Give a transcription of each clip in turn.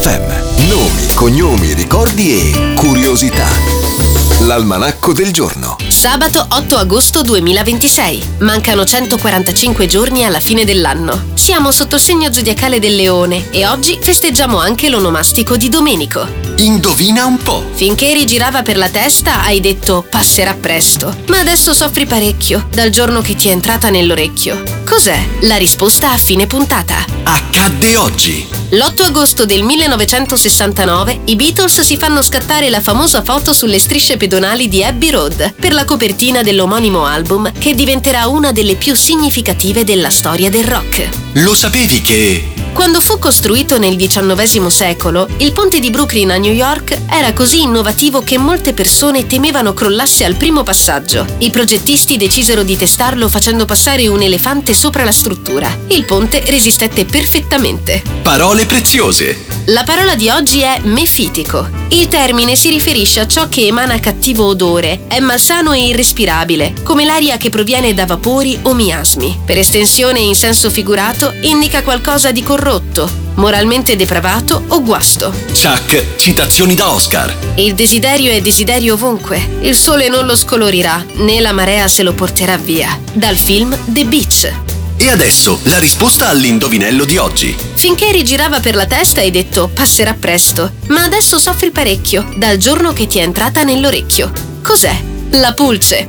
FM. Nomi, cognomi, ricordi e curiosità. L'almanacco del giorno. Sabato 8 agosto 2026. Mancano 145 giorni alla fine dell'anno. Siamo sotto il segno zodiacale del Leone e oggi festeggiamo anche l'onomastico di Domenico. Indovina un po'. Finché rigirava per la testa hai detto passerà presto, ma adesso soffri parecchio dal giorno che ti è entrata nell'orecchio. Cos'è? La risposta a fine puntata. Accadde oggi. L'8 agosto del 1969 i Beatles si fanno scattare la famosa foto sulle strisce pedonali di Abbey Road per la copertina dell'omonimo album che diventerà una delle più significative della storia del rock. Lo sapevi che... Quando fu costruito nel XIX secolo, il ponte di Brooklyn a New York era così innovativo che molte persone temevano crollasse al primo passaggio. I progettisti decisero di testarlo facendo passare un elefante sopra la struttura. Il ponte resistette perfettamente. Parole preziose. La parola di oggi è mefitico. Il termine si riferisce a ciò che emana cattivo odore, è malsano e irrespirabile, come l'aria che proviene da vapori o miasmi. Per estensione in senso figurato, indica qualcosa di corrotto, moralmente depravato o guasto. Chuck, citazioni da Oscar. Il desiderio è desiderio ovunque. Il sole non lo scolorirà, né la marea se lo porterà via. Dal film The Beach. E adesso la risposta all'indovinello di oggi. Finché rigirava per la testa hai detto passerà presto, ma adesso soffri parecchio dal giorno che ti è entrata nell'orecchio. Cos'è? La pulce.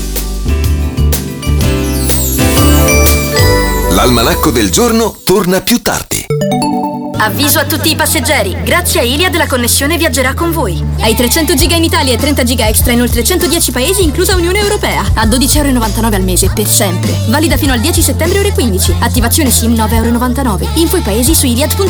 L'almanacco del giorno torna più tardi. Avviso a tutti i passeggeri, grazie a Iliad la connessione viaggerà con voi. Hai 300 giga in Italia e 30 giga extra in oltre 110 paesi, inclusa Unione Europea. A 12,99€ al mese, per sempre. Valida fino al 10 settembre ore 15. Attivazione SIM 9,99€. Info i paesi su iliad.it.